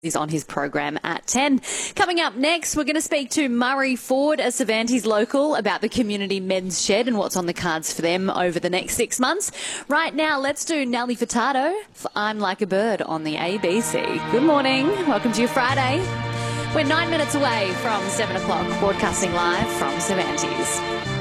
He's on his program at 10. Coming up next, we're going to speak to Murray Ford, a Cervantes local, about the community men's shed and what's on the cards for them over the next 6 months. Right now, let's do Nelly Furtado for I'm Like a Bird on the ABC. Good morning. Welcome to your Friday. We're 9 minutes away from 7 o'clock, broadcasting live from Cervantes.